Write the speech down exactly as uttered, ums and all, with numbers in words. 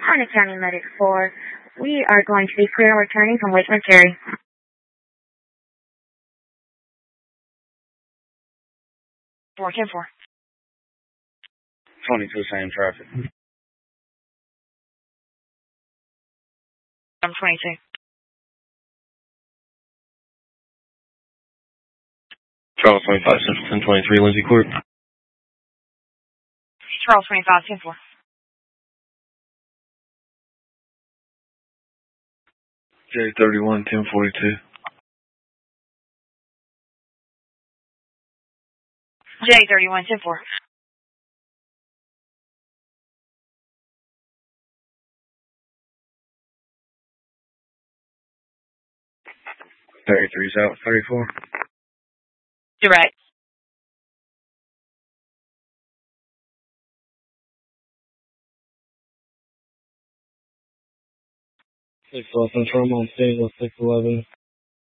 Harnett County Medic four. We are going to be clear returning from Lake McCary. four ten four. twenty-two, same traffic. I'm twenty-two. Charles twenty-five, Central ten twenty-three, Lindsay Court. Charles twenty-five, ten four. J thirty-one, ten forty-two. J thirty-one, ten four. thirty-three South thirty-four. Direct. six West Central, on stage with six eleven.